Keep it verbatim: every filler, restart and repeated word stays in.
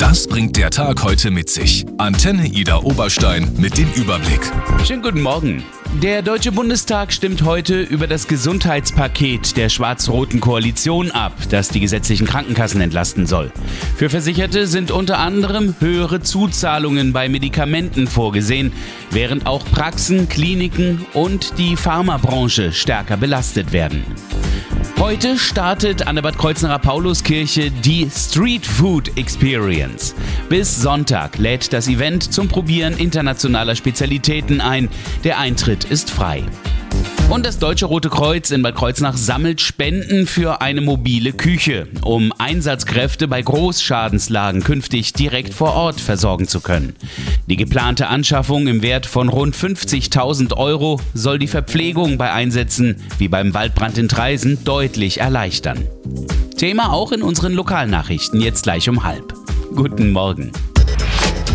Das bringt der Tag heute mit sich. Antenne Ida Oberstein mit dem Überblick. Schönen guten Morgen. Der Deutsche Bundestag stimmt heute über das Gesundheitspaket der schwarz-roten Koalition ab, das die gesetzlichen Krankenkassen entlasten soll. Für Versicherte sind unter anderem höhere Zuzahlungen bei Medikamenten vorgesehen, während auch Praxen, Kliniken und die Pharmabranche stärker belastet werden. Heute startet an der Bad Kreuznacher Pauluskirche die Street Food Experience. Bis Sonntag lädt das Event zum Probieren internationaler Spezialitäten ein. Der Eintritt ist frei. Und das Deutsche Rote Kreuz in Bad Kreuznach sammelt Spenden für eine mobile Küche, um Einsatzkräfte bei Großschadenslagen künftig direkt vor Ort versorgen zu können. Die geplante Anschaffung im Wert von rund fünfzigtausend Euro soll die Verpflegung bei Einsätzen wie beim Waldbrand in Traisen deutlich erleichtern. Thema auch in unseren Lokalnachrichten jetzt gleich um halb. Guten Morgen.